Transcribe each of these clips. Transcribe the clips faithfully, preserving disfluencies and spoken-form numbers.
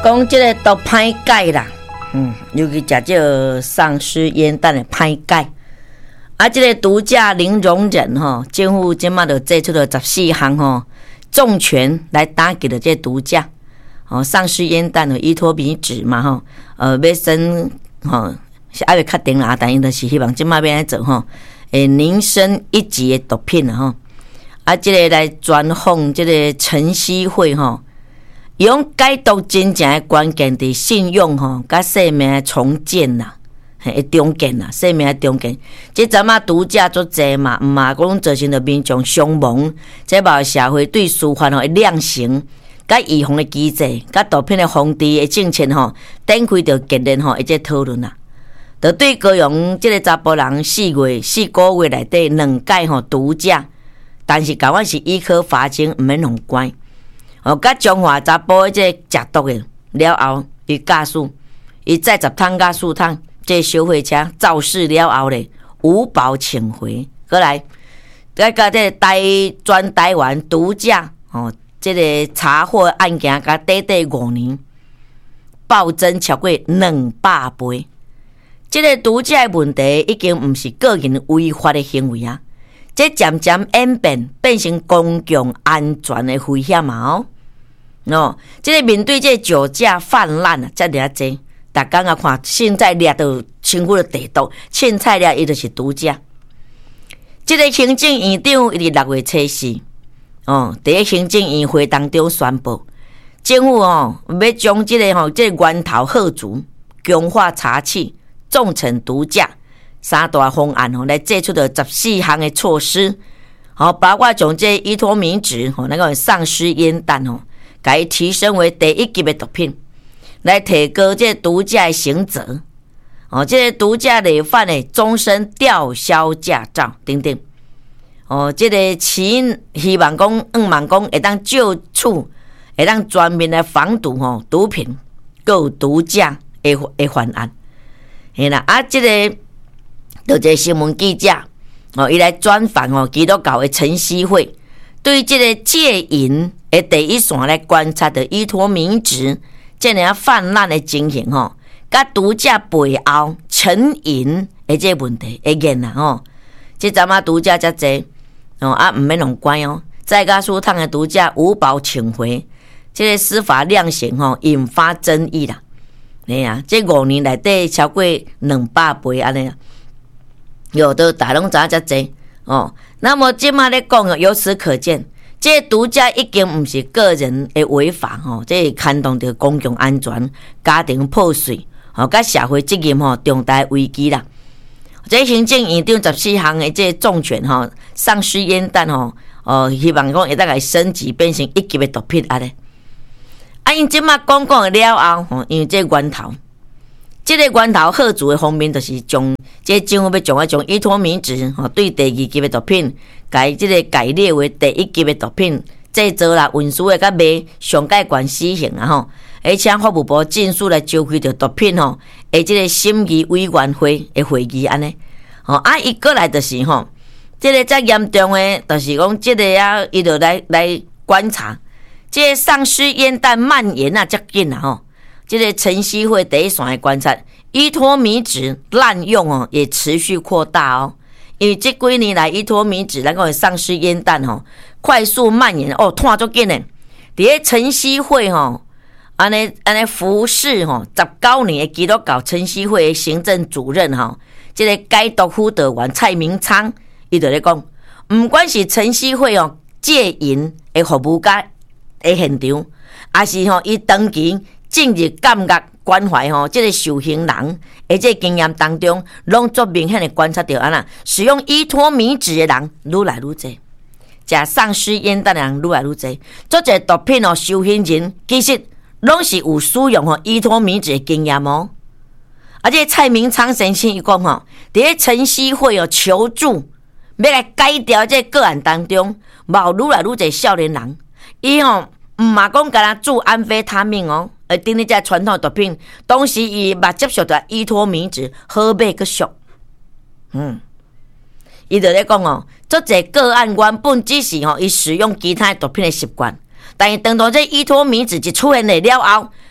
讲这个都歹解啦，嗯，尤其食这丧尸烟弹的歹解。啊，这个毒驾零容忍吼，政府即马就祭出了十四项吼重拳来打击了这毒驾。哦，丧尸烟弹的依托米纸嘛吼，呃，要升吼是还未确定啦，但因就是希望即马要来做吼，诶，宁升一级的毒品啦吼。啊，这个来专访这个陈希慧吼。用解毒真正的关键伫信用吼，甲生命的重建啦，诶，重建啦，生命的重建。即阵啊，毒驾足济嘛，毋嘛讲造成着民众伤亡，即嘛社会对司法吼的量刑、甲预防的机制、甲毒品的防治的政策吼，展开着激烈吼一个讨论啦。着对高雄即个查甫人四月四个月内底两届吼毒驾，但是甲阮是依科罚金，毋免弄关。哦，甲中华查甫的这食毒的了后，伊驾驶，伊载十桶甲四桶，这小货车肇事了后咧，无保请回。过来，再甲这台全台湾毒驾哦，这个查获案件甲短短五年，暴增超过两百倍。这个毒驾的问题已经毋是个人违法的行为啊，这渐渐演变变成公共安全的危险嘛哦。喏，即个面对这酒驾泛滥啊，遮尔济，逐工啊看凊彩掠到身躯的地毒，凊彩掠伊就是毒驾。即个行政院长伊伫六月初四，哦，伫个行政院会当中宣布，政府哦要将即个吼即个源头贺族强化查缉、重惩毒驾三大方案吼，来祭出的十四项的措施，好，包括将这依托米纸吼那个丧尸烟弹吼。改提升为第一级的毒品，来提高这毒驾的刑责。哦，这个毒驾累犯的终身吊销驾照等等。哦，这个其希望讲，五万讲会当救处，会当全面来防堵吼毒品、有毒驾的的犯案。嘿啦，啊，这个就这新闻记者哦，伊来专访哦基督教的陈希慧，对这个戒瘾。诶，第一线来观察的依托米纸这样泛滥的情形吼，甲毒驾背后成瘾的这问题会见啦吼。这阵啊毒驾遮济哦啊，毋免弄关哦，再加数趟的毒驾无保请回，这个司法量刑吼引发争议啦。哎呀，这五年内底超过两百倍安尼，有的大拢知遮济哦。那么即马咧讲哦，由此可见。这毒驾已经不是个人的违法吼，这牵动着公共安全、家庭破碎，吼，甲社会责任吼重大危机啦。这行政院长十四项的这重拳吼，丧尸烟弹吼，哦，希望讲会当来升级变成一级的毒品啊咧。啊，因即马讲讲了后吼，因为这源头，这个源头贺主的方面，就是将这政府要将啊将依托米纸吼对第二级的毒品。改即个改列为第一级的毒品制造啦、运输的甲卖上界悬死刑啊吼，而且法务部尽速来召开着毒品吼，诶，即个审议委员会的会议安尼，吼啊，伊过来就是吼，即个遮严重的，就是讲即个啊，伊就来来观察，即个丧尸烟弹蔓延啊，遮紧啊吼，即个陈希慧第一线的观察，依托米纸滥用哦，也持续扩大哦。因为这几年来，依托米纸咱讲丧尸烟弹吼，快速蔓延哦，拖足紧嘞。伫个陈希慧吼，安尼安尼服侍吼十九年的基督教陈希慧的行政主任吼，这个解毒辅导员蔡明昌，伊就咧讲，毋管是陈希慧哦戒瘾的服务家的现场，还是吼伊长期进入监狱。关怀吼，这个受刑人，而这经验当中，拢足明显的观察到，安那使用依托米纸的人愈来愈多，食丧尸烟弹的人愈来愈多。做这毒品哦，受刑人其实拢是有使用吼依托米纸的经验哦。而且蔡明昌先生伊讲吼，伫咧陈希慧哦求助，要来改掉这个案当中，冇愈来愈多少年人，伊吼毋嘛讲甲咱注安非他命哦。而顶日这传统毒品，当时伊嘛接受着依托米纸好买个俗，嗯，伊就咧讲哦，做这个案原本只是吼伊使用其他毒品的习惯，但是当到这依托米纸一出现了了后，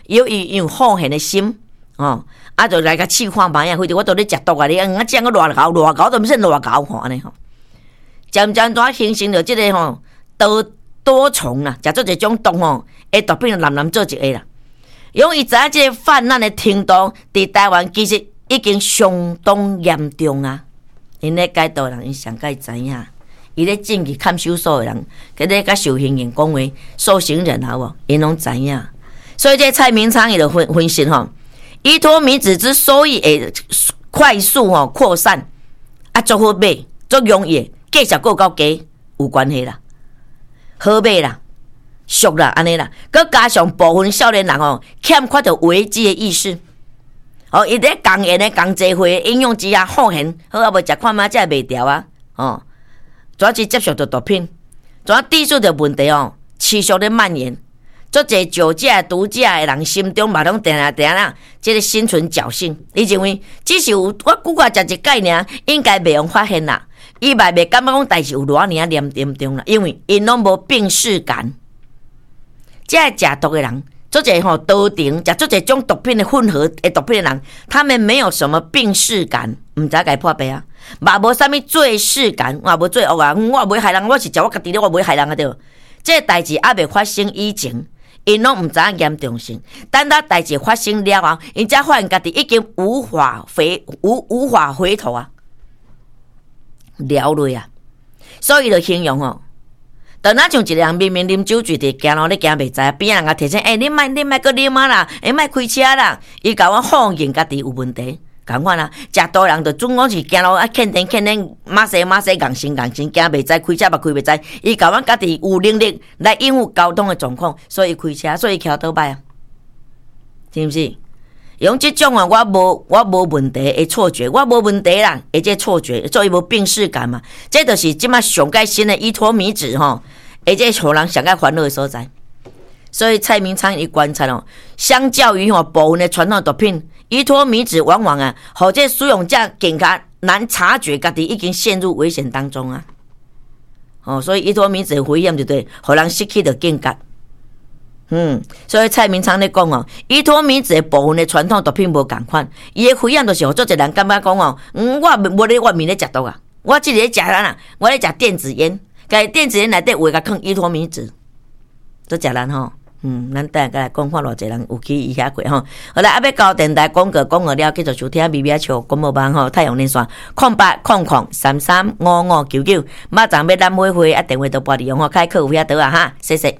有伊有好闲的心哦，啊就来个试看卖啊，或者我都咧食毒啊，你啊这样个偌高偌高都毋是偌高吼安尼吼，渐渐都形成着即个吼多多重啦，食做一种毒吼，会毒变男男做一个啦。因为伊知影即个泛滥的程度，伫台湾其实已经相当严重啊。因咧戒毒人，因上该知影，伊咧进去看守所的人，佮咧甲受刑人讲话，受刑人好无，因拢知影。所以这蔡明昌伊就分分析吼，依托米脂之收益会快速吼扩散，啊，足好买，足容易，价值够高低有关系啦，好买啦。俗啦，安尼啦，佮加上部分少年人哦，欠缺着危机的意识，哦，伊咧工业的工济会应用之下好闲，好啊，无食看嘛，才袂调啊，哦，主要是接受着毒品，主要低数的问题哦，持续咧蔓延，足侪酒驾、毒驾的人心中嘛拢定啊定啊，即个心存侥幸，伊认为只是有我久久食一摆尔，应该袂用发现啦，伊嘛袂感觉讲代志有偌尔严严重啦，因为因拢无病视感。这食毒的人，做者吼多顶，食做者种毒品的混合的毒品的人，他们没有什么病视感，唔知该破病啊，嘛无啥物罪视感，我无罪恶啊，我袂害人，我是食我家己的，我袂害人啊对。这代志还未发生以前，因拢唔知影严重性。等到代志发生了后，因才发现家己已经无法回无无法回头啊，了落啊，所以就形容吼。就那像一个人明明啉酒醉伫行路咧行袂知，边人甲提醒，诶、欸，你莫你莫搁啉啊啦，诶、欸，莫开车啦，伊甲我否认家己有问题，共款啦，食多人就总讲是行路啊，欠天欠天，马西马西，硬心硬心，行袂知，开车嘛开袂知，伊甲我家己有能力来应付交通的状况，所以开车，所以桥倒摆啊，是毋是？用即种啊，我无我无问题的错觉，我无问题啦，而且错觉，所以无病视感嘛，这就是即马上盖新的依托米脂吼，而且互人上盖烦恼的所在。所以蔡明昌伊观察哦，相较于吼部分的传统毒品，依托米脂往往啊，互这使用者更加难察觉家己已经陷入危险当中啊。哦，所以依托米脂危险就对，互人失去了警觉。嗯，所以蔡明昌咧讲哦，依托米脂部分的传统毒品无共款，伊的危险就是互做一人感觉讲哦，嗯，我无咧外面咧食毒啊，我即个咧食啥啦？我咧食电子烟，甲电子烟内底画甲放依托米脂，做食人吼。嗯，咱等下来讲看偌济人有去伊遐过吼。好啦，啊要交电台广告讲好了，继续收听 B B 笑广播网吼，太阳连线空八空空三三五五九九，马上要咱会会啊电话都拨利用吼，开客有遐倒啊哈，谢谢。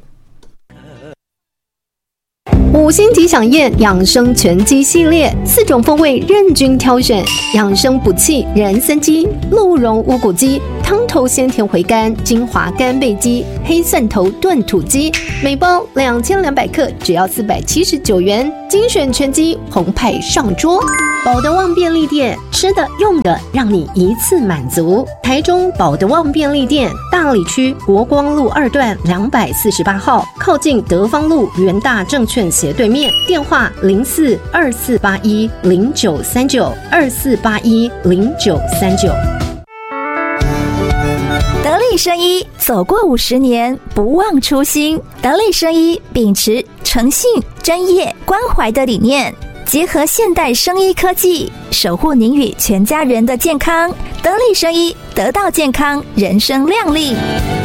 五星级饗宴养生全鸡系列，四种风味任君挑选，养生补气人参鸡、鹿茸乌骨鸡、汤头鲜甜回甘精华干贝鸡、黑蒜头炖土鸡，每包两千两百克，只要四百七十九元，精选全鸡澎湃上桌。保德旺便利店，吃的用的让你一次满足。台中保德旺便利店，大里区国光路二段两百四十八号，靠近德芳路元大证券斜对面，电话零四二四八一零九三九二四八一零九三九。 得力生医走过五十年，不忘初心。得力生医秉持诚信、专业、关怀的理念，结合现代生医科技，守护您与全家人的健康。得力生医，得到健康，人生亮丽。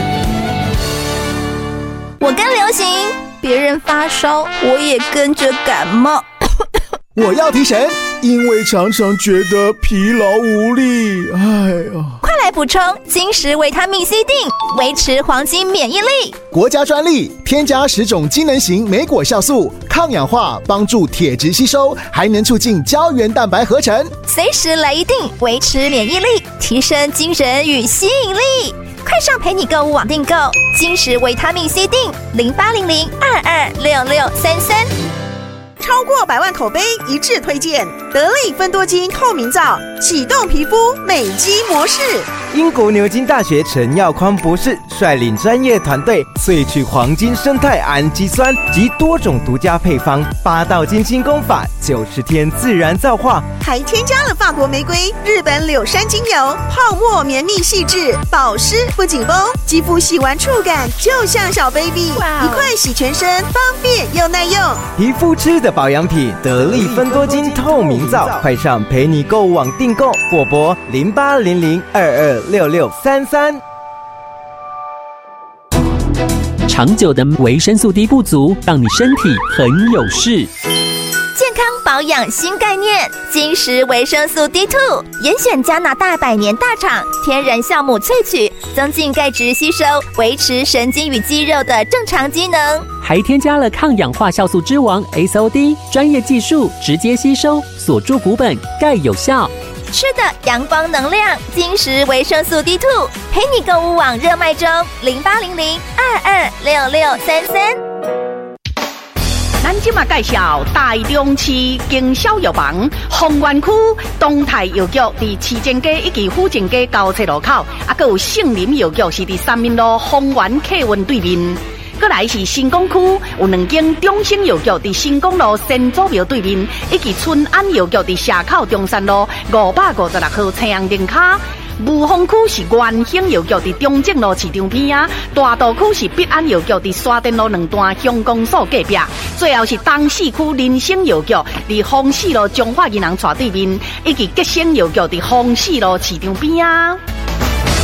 我跟流行，别人发烧，我也跟着感冒。 我要提神，因为常常觉得疲劳无力。哎呀， 快来补充金石维他命 C 锭，维持黄金免疫力。 国家专利，添加十种机能型莓果酵素，抗氧化，帮助铁质吸收，还能促进胶原蛋白合成。 随时来一锭，维持免疫力，提升精神与吸引力。快上陪你购物网订购金石维他命 C 锭，零八零零二二六六三三。 超过百万口碑一致推荐，得力芬多精透明皂，启动皮肤美肌模式。 英国牛津大学陈耀匡博士率领专业团队萃取黄金生态氨基酸及多种独家配方，八道金清功法，九十天自然皂化， 还添加了法国玫瑰、日本柳杉精油，泡沫绵密细致，保湿不紧绷，肌肤洗完触感就像小 baby， 一块洗全身，方便又耐用。 皮肤吃的保养品，得力芬多精透明皂，快上陪你购物网订购，或拨零八零零二二六六三三。 长久的维生素 D 不足，让你身体很有事。 健康保养新概念，金石维生素 D 二 严选加拿大百年大厂天然酵母萃取，增进钙质吸收，维持神经与肌肉的正常机能， 还添加了抗氧化酵素之王 S O D， 专业技术直接吸收，锁住骨本，钙有效。 吃的阳光能量，金石维生素 D 二 陪你购物网热卖中，零八零零二二六六三三。 咱今嘛介绍台中市经销药房丰原区东泰药局，伫市政街以及府政街交叉路口，啊，还有杏林药局是伫三民路丰原客运对面。过来是新港区有两间中兴药局伫新港路先祖庙对面，以及春安药局伫社口中山路五百五十六号青阳灯卡。雾峰区是元兴药局伫中正路市场边啊，大道区是必安药局伫沙田路两段乡公所隔壁，最后是东市区林兴药局伫丰市路中华银行斜对面，以及吉兴药局伫丰市路市场边啊。